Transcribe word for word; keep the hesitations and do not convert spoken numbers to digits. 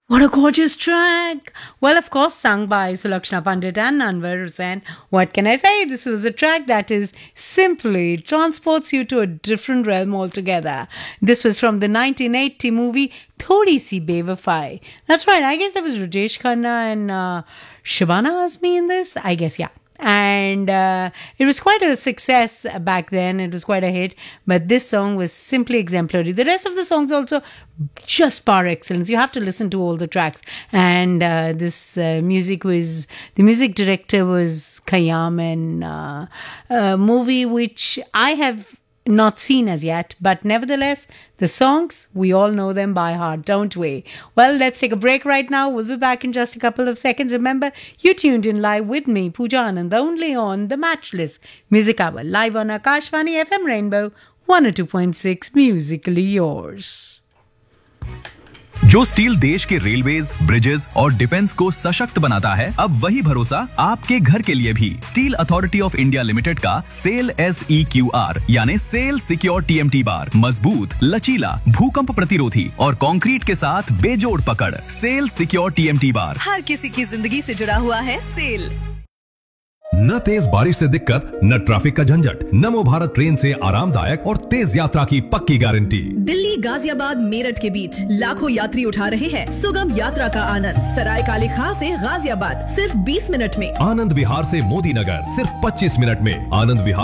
What a gorgeous track! Well, of course, sung by Sulakshana Pandit and Anwar Hussain. What can I say? This was a track that is simply transports you to a different realm altogether. This was from the nineteen eighty movie Thodi Si Bewafai. That's right. I guess there was Rajesh Khanna and uh, Shabana Azmi in this. I guess, yeah. And uh, it was quite a success back then. It was quite a hit. But this song was simply exemplary. The rest of the songs also just par excellence. You have to listen to all the tracks. And uh, this uh, music was, the music director was Khayyam, and uh, a movie which I have not seen as yet, but nevertheless, the songs, we all know them by heart, don't we? Well, let's take a break right now. We'll be back in just a couple of seconds. Remember, you tuned in live with me, Pooja Anand, only on the Matchless Music Hour, live on Akashvani F M Rainbow one oh two point six, musically yours. जो steel देश के railways, bridges और defence को सशक्त बनाता है, अब वही भरोसा आपके घर के लिए भी। Steel authority of India limited का cell S E Q R यानी cell secure T M T bar मजबूत, लचीला, भूकंप प्रतिरोधी और कंक्रीट के साथ बेजोड़ पकड़। Cell secure T M T bar हर किसी की जिंदगी से जुड़ा हुआ है। सेल। न तेज बारिश से दिक्कत, न ट्रैफिक का झंझट, नमो भारत ट्रेन से आरामदायक और तेज यात्रा की पक्की गारंटी। दिल्ली, गाजियाबाद, मेरठ के बीच लाखों यात्री उठा रहे हैं सुगम यात्रा का आनंद। सराय काले खां से गाजियाबाद सिर्फ बीस मिनट में। आनंद विहार से मोदी नगर सिर्फ पच्चीस मिनट में। आनंद विहार